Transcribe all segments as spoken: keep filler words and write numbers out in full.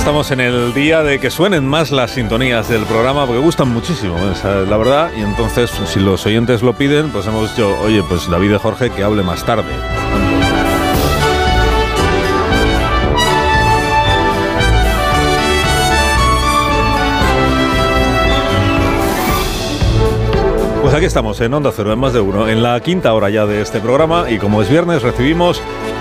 estamos en el día de que suenen más las sintonías del programa porque gustan muchísimo, esa es la verdad, y entonces si los oyentes lo piden, pues hemos dicho, oye, pues David y Jorge que hable más tarde. Pues aquí estamos en Onda Cero, en Más de Uno, en la quinta hora ya de este programa, y como es viernes recibimos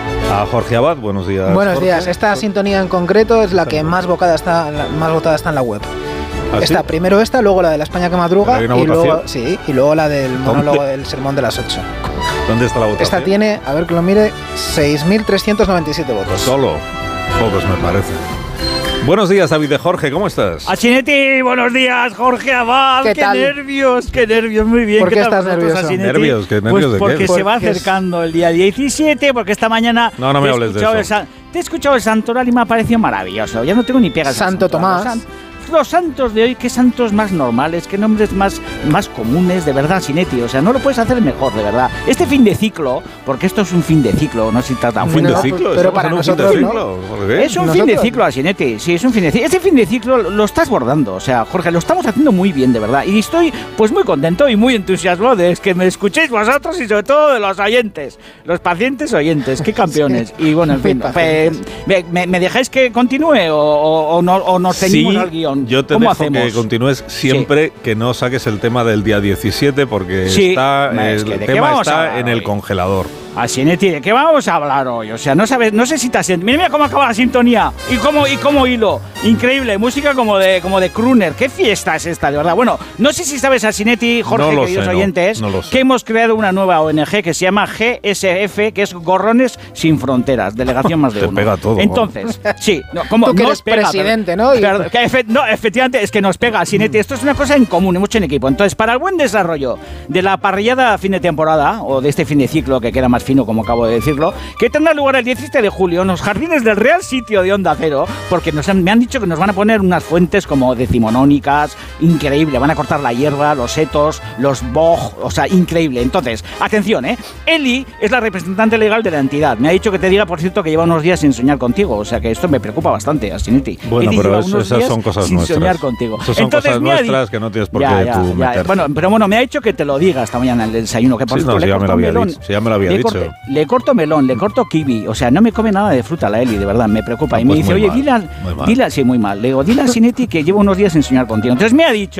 a Jorge Abad. Buenos días. Buenos Jorge. días. Esta sintonía en concreto es la que más vocada está, la, más votada está en la web. ¿Ah, esta, sí? Primero esta, luego la de la España que madruga y votación? luego, sí, y luego la del monólogo del sermón de las ocho. ¿Dónde está la votación? Esta tiene, a ver que lo mire, seis mil trescientos noventa y siete votos. Solo. Pocos me parece. Buenos días, David de Jorge, ¿cómo estás? Asinetti, buenos días, Jorge Abad. ¿Qué qué tal? nervios, qué nervios, muy bien. ¿Por qué tal estás vosotros, nervioso? Asinetti? ¿Nervios? ¿Qué nervios pues de qué? porque se va Porque es- acercando el día diecisiete, porque esta mañana... No, no me te he hables de escuchado eso. el san- Te he escuchado el santoral y me ha parecido maravilloso. Ya no tengo ni pegas. al Santo santoral. Tomás. Los, san- los santos de hoy, qué santos más normales, qué nombres más, más comunes, de verdad, Asinetti. O sea, no lo puedes hacer mejor, de verdad. Este fin de ciclo, porque esto es un fin de ciclo, no se trata ¿Un fin de No, ciclo? pero ¿Estamos para en un fin de nosotros, ¿no? ciclo? ¿Por qué? Es un ¿Nosotros? fin de ciclo, Asinetti, sí, es un fin de ciclo. Este fin de ciclo lo estás bordando, o sea, Jorge, lo estamos haciendo muy bien, de verdad. Y estoy, pues, muy contento y muy entusiasmado de que me escuchéis vosotros y sobre todo de los oyentes, los pacientes oyentes, qué campeones. Sí. Y bueno, en fin, Muy pe- pacientes. me, me- me dejáis que continúe o, o- o no, o nos ceñimos Sí, al guión? yo te ¿Cómo dejo hacemos? que continúes siempre que no saques el tema del día diecisiete porque Sí, está, es que el ¿de qué tema vamos a está hablar en el hoy? congelador. Asinetti, ¿de qué vamos a hablar hoy? O sea, no sabes, no sé si te has... Mira, mira cómo acaba la sintonía y cómo, y cómo hilo. Increíble, música como de, como de crooner. ¿Qué fiesta es esta, de verdad? Bueno, no sé si sabes, Asinetti, Jorge, No lo queridos sé, no, oyentes, no lo sé. que hemos creado una nueva O N G que se llama G S F, que es Gorrones Sin Fronteras, Delegación Más de Te Uno. pega todo, Entonces, sí, no, como Tú que nos eres pega, presidente, pero- ¿no? Y- Perdón, que efe- no, efectivamente, es que nos pega, Asinetti. Esto es una cosa en común, mucho en equipo. Entonces, para el buen desarrollo de la parrillada a fin de temporada, o de este fin de ciclo que queda más fino, como acabo de decirlo, que tendrá lugar el diecisiete de julio en los jardines del Real Sitio de Onda Cero, porque nos han- me han dicho que nos van a poner unas fuentes como decimonónicas, increíble, van a cortar la hierba, los setos, los boj, o sea, increíble. Entonces, atención, ¿eh? Eli es la representante legal de la entidad. Me ha dicho que te diga, por cierto, que lleva unos días sin soñar contigo, o sea que esto me preocupa bastante, Asinetti. Bueno, Eli pero lleva es- unos esas días son cosas sin nuestras. soñar contigo. Esas son Entonces, cosas me ha nuestras di- que no tienes por Ya, qué ya, tú ya. meterte. Bueno, pero bueno, me ha dicho que te lo diga esta mañana en el desayuno, que por Sí, cierto, no, le sí, ya me lo corto había melón. dicho, sí, ya me lo había le dicho. corto- le corto melón, le corto kiwi, o sea, no me come nada de fruta la Eli, de verdad, me preocupa. Ah, y me pues dice, muy oye, mal, dile, muy mal. dile, sí, muy mal. Le digo, dile a Asinetti que llevo unos días sin soñar contigo. Entonces me ha dicho